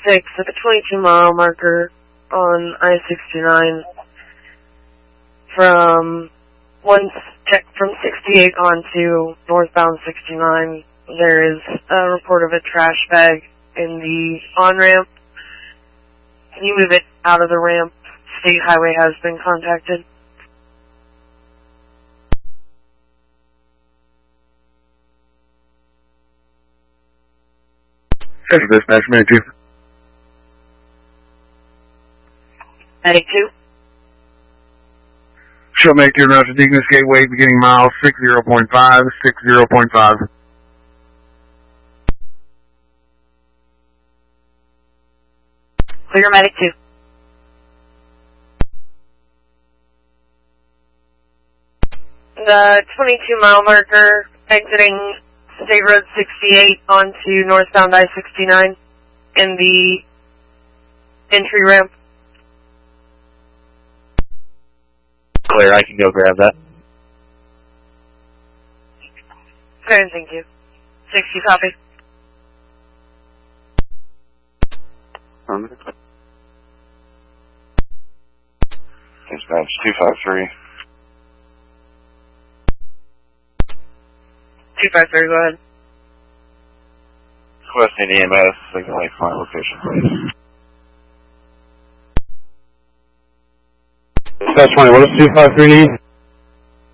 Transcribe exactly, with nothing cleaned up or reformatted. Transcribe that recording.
six at the twenty-two mile marker on I sixty-nine from once check from sixty-eight onto northbound sixty-nine. There is a report of a trash bag in the on-ramp. Can you move it out of the ramp? State Highway has been contacted. Central Dispatch, Medic two. Medic two. Show Medic two, route to Dignus Gateway, beginning mile six zero point five, six zero point five. Clear, Medic two. The twenty-two mile marker exiting State Road sixty-eight onto northbound I sixty-nine in the entry ramp. Clear, I can go grab that. Clear, thank you. sixty, copy. Um, Dispatch two five three. two five three, go ahead. Requesting E M S, signal lake flight location, please. Dispatch twenty, what does two five three need?